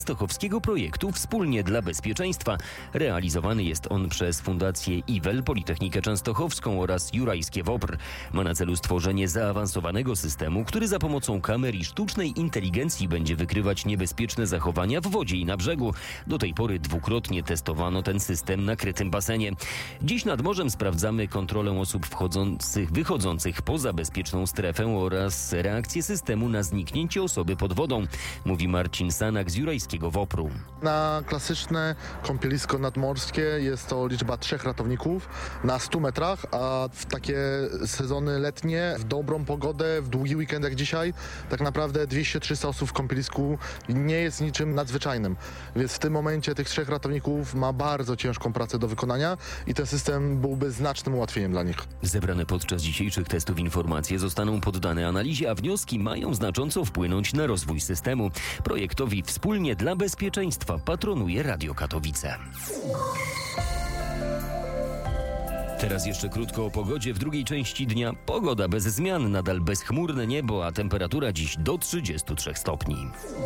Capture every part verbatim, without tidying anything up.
Częstochowskiego projektu Wspólnie dla Bezpieczeństwa. Realizowany jest on przez Fundację I W E L, Politechnikę Częstochowską oraz Jurajskie WOPR. Ma na celu stworzenie zaawansowanego systemu, który za pomocą kamer i sztucznej inteligencji będzie wykrywać niebezpieczne zachowania w wodzie i na brzegu. Do tej pory dwukrotnie testowano ten system na krytym basenie. Dziś nad morzem sprawdzamy kontrolę osób wchodzących, wychodzących poza bezpieczną strefę oraz reakcję systemu na zniknięcie osoby pod wodą, mówi Marcin Sanak z Jurajskiego WOPR-u. Na klasyczne kąpielisko nadmorskie jest to liczba trzech ratowników na stu metrach, a w takie sezony letnie, w dobrą pogodę, w długi weekend jak dzisiaj, tak naprawdę dwieście trzysta osób w kąpielisku nie jest niczym nadzwyczajnym. Więc w tym momencie tych trzech ratowników ma bardzo ciężką pracę do wykonania i ten system byłby znacznym ułatwieniem dla nich. Zebrane podczas dzisiejszych testów informacje zostaną poddane analizie, a wnioski mają znacząco wpłynąć na rozwój systemu. Projektowi Wspólnie dla Bezpieczeństwa patronuje Radio Katowice. Teraz jeszcze krótko o pogodzie. W drugiej części dnia pogoda bez zmian, nadal bezchmurne niebo, a temperatura dziś do trzydziestu trzech stopni.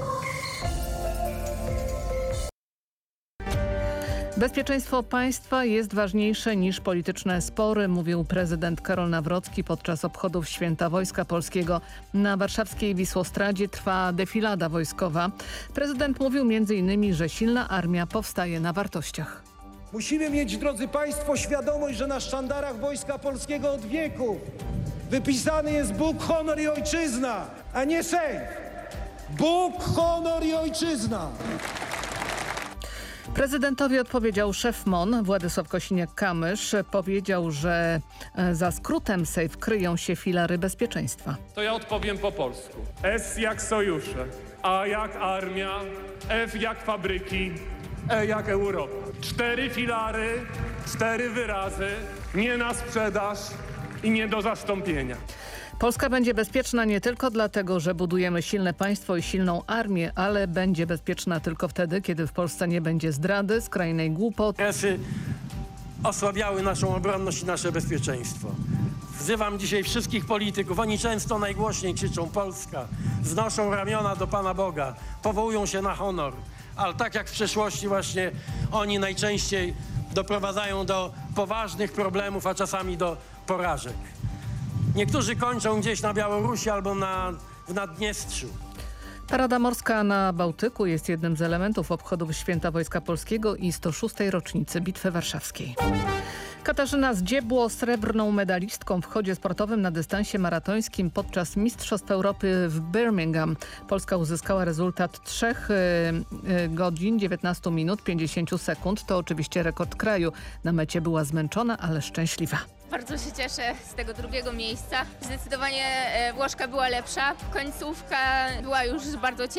Bezpieczeństwo państwa jest ważniejsze niż polityczne spory, mówił prezydent Karol Nawrocki podczas obchodów Święta Wojska Polskiego. Na warszawskiej Wisłostradzie trwa defilada wojskowa. Prezydent mówił między innymi, że silna armia powstaje na wartościach. Musimy mieć, drodzy Państwo, świadomość, że na sztandarach Wojska Polskiego od wieków wypisany jest Bóg, honor i ojczyzna, a nie Sejm. Bóg, honor i ojczyzna. Prezydentowi odpowiedział szef M O N, Władysław Kosiniak-Kamysz. Powiedział, że za skrótem SAFE kryją się filary bezpieczeństwa. To ja odpowiem po polsku. S jak sojusze, A jak armia, F jak fabryki, E jak Europa. Cztery filary, cztery wyrazy, nie na sprzedaż i nie do zastąpienia. Polska będzie bezpieczna nie tylko dlatego, że budujemy silne państwo i silną armię, ale będzie bezpieczna tylko wtedy, kiedy w Polsce nie będzie zdrady, skrajnej głupoty. Interesy osłabiały naszą obronność i nasze bezpieczeństwo. Wzywam dzisiaj wszystkich polityków, oni często najgłośniej krzyczą Polska, wznoszą ramiona do Pana Boga, powołują się na honor, ale tak jak w przeszłości właśnie oni najczęściej doprowadzają do poważnych problemów, a czasami do porażek. Niektórzy kończą gdzieś na Białorusi albo na, w Naddniestrzu. Parada morska na Bałtyku jest jednym z elementów obchodów Święta Wojska Polskiego i sto szóstej rocznicy Bitwy Warszawskiej. Katarzyna Zdziebło, srebrną medalistką w chodzie sportowym na dystansie maratońskim podczas Mistrzostw Europy w Birmingham. Polska uzyskała rezultat trzy godzin, dziewiętnaście minut, pięćdziesiąt sekund. To oczywiście rekord kraju. Na mecie była zmęczona, ale szczęśliwa. Bardzo się cieszę z tego drugiego miejsca. Zdecydowanie Włoszka była lepsza. Końcówka była już bardzo ciężka.